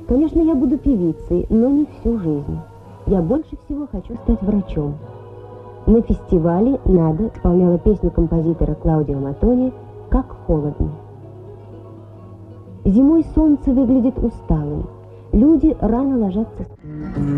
Конечно, я буду певицей, но не всю жизнь. Я больше всего хочу стать врачом. На фестивале «Надо» исполняла песню композитора Клаудио Матони «Как холодно». Зимой солнце выглядит усталым. Люди рано ложатся спать.